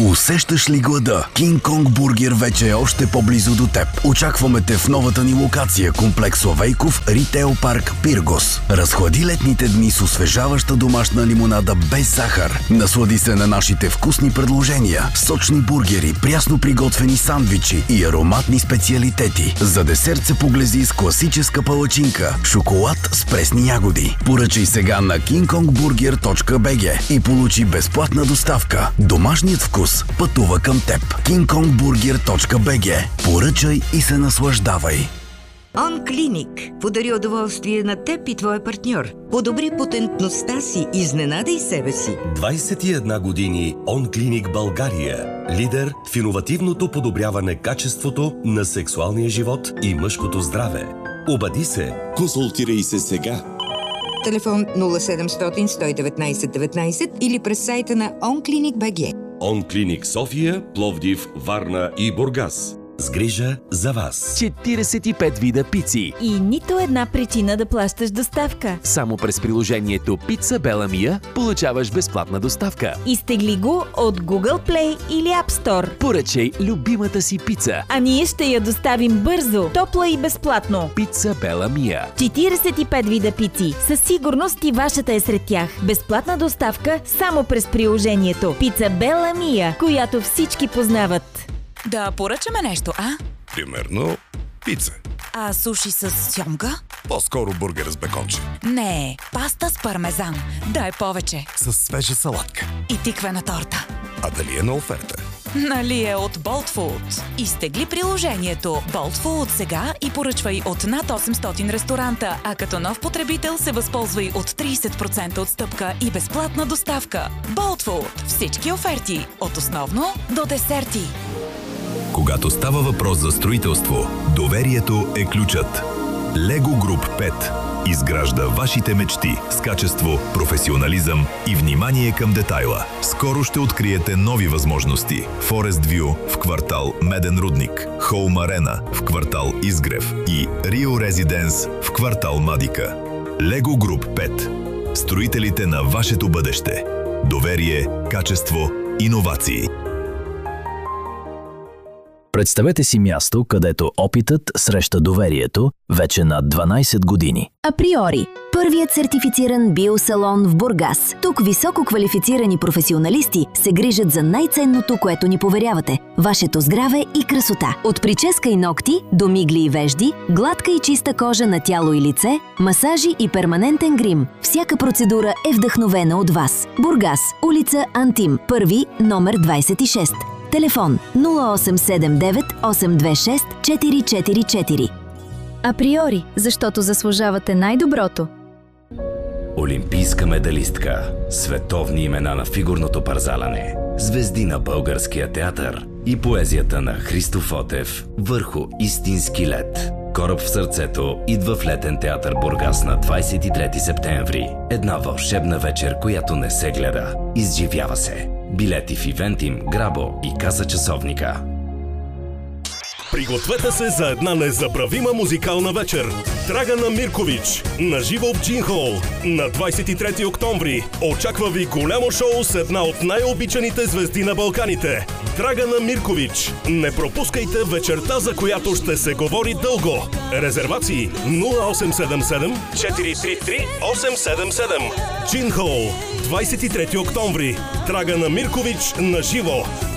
Усещаш ли глада? Кинг Конг Бургер вече е още по-близо до теб. Очакваме те в новата ни локация, комплекс Славейков, Ритейл парк Пиргос. Разхлади летните дни с освежаваща домашна лимонада без захар. Наслади се на нашите вкусни предложения. Сочни бургери, прясно приготвени сандвичи и ароматни специалитети. За десерт се поглези с класическа палачинка, шоколад с пресни ягоди. Поръчай сега на kingkongburger.bg и получи безплатна доставка. Домашният вкус пътува към теб. kingkongburger.bg. Поръчай и се наслаждавай. OnClinic подари удоволствие на теб и твоя партньор. Подобри потентността си, изненадай себе си. 21 години OnClinic България. Лидер в иновативното подобряване качеството на сексуалния живот и мъжкото здраве. Обади се. Консултирай се сега. Телефон 0700 119 19 или през сайта на OnClinic.bg. OnClinic София, Пловдив, Варна и Бургас. С грижа за вас. 45 вида пици. И нито една причина да плащаш доставка. Само през приложението Pizza Bella Mia получаваш безплатна доставка. Изтегли го от Google Play или App Store. Поръчай любимата си пица. А ние ще я доставим бързо, топла и безплатно. Pizza Bella Mia. 45 вида пици. Със сигурност и вашата е сред тях. Безплатна доставка само през приложението Pizza Bella Mia, която всички познават. Да поръчаме нещо, а? Примерно пица. А суши с сьомга? По-скоро бургер с беконче. Не, паста с пармезан. Дай повече. С свежа салатка. И тиквена торта. А дали е на оферта? Нали е от Bolt Food. Изтегли приложението Bolt Food сега и поръчвай от над 800 ресторанта, а като нов потребител се възползвай от 30% отстъпка и безплатна доставка. Bolt Food. Всички оферти. От основно до десерти. Когато става въпрос за строителство, доверието е ключът. Lego Group 5 изгражда вашите мечти с качество, професионализъм и внимание към детайла. Скоро ще откриете нови възможности. Forest View в квартал Меден рудник, Home Arena в квартал Изгрев и Rio Residence в квартал Мадика. Lego Group 5. Строителите на вашето бъдеще. Доверие, качество, иновации. Представете си място, където опитът среща доверието вече над 12 години. Априори – първият сертифициран биосалон в Бургас. Тук високо квалифицирани професионалисти се грижат за най-ценното, което ни поверявате – вашето здраве и красота. От прическа и ногти до мигли и вежди, гладка и чиста кожа на тяло и лице, масажи и перманентен грим. Всяка процедура е вдъхновена от вас. Бургас, улица Антим, първи, номер 26. Телефон 0879 826 444. Априори, защото заслужавате най-доброто. Олимпийска медалистка, световни имена на фигурното парзаляне, звезди на българския театър и поезията на Христо Фотев върху истински лед. Кораб в сърцето идва в летен театър Бургас на 23 септември. Една вълшебна вечер, която не се гледа. Изживява се. Билети в Ивентим, Грабо и Каса часовника. Пригответе се за една незабравима музикална вечер. Драгана Миркович на живо в Джин Хол на 23 октомври. Очаква ви голямо шоу с една от най-обичаните звезди на Балканите. Драгана Миркович. Не пропускайте вечерта, за която ще се говори дълго. Резервации 0877 433 877. Джин Хол, 23 октомври. Драгана Миркович на живо.